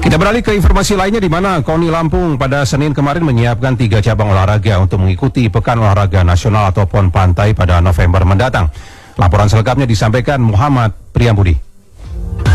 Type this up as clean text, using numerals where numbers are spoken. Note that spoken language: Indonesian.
Kita beralih ke informasi lainnya di mana KONI Lampung pada Senin kemarin menyiapkan 3 cabang olahraga untuk mengikuti Pekan Olahraga Nasional atau PON Pantai pada November mendatang. Laporan selengkapnya disampaikan Muhammad Priyambudi.